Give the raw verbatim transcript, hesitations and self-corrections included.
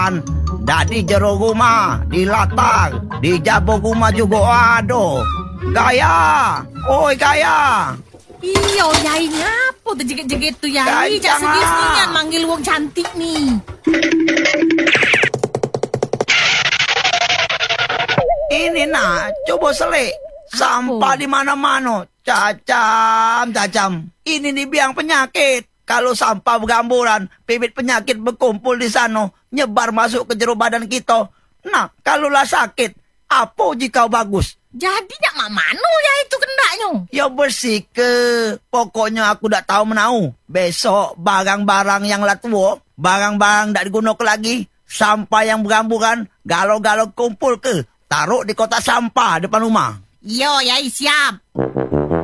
Dak di jero rumah, di latang, di jabo rumah juga ada. Gaya, oi Gaya. Iyo, Yai ngapo terjeget-jeget tu Yai? Kancang Jak serius lah. ni kan manggil wong cantik ni. Ini nak, coba selik. Sampah di mana-mana. Cacam, cacam. Ini nih biang penyakit. Kalau sampah bergamburan, bibit penyakit berkumpul di sana, nyebar masuk ke jero badan kita. Nah, kalau lah sakit, apa jika bagus? Jadi nak mak mano ya itu kendaknya? Ya bersih ke. Pokoknya aku dak tahu menau. Besok barang-barang yang lah tua, barang-barang dak digunakan lagi, sampah yang bergamburan, galau-galau kumpul ke. Taruh di kotak sampah depan rumah. Yo, Yai siap.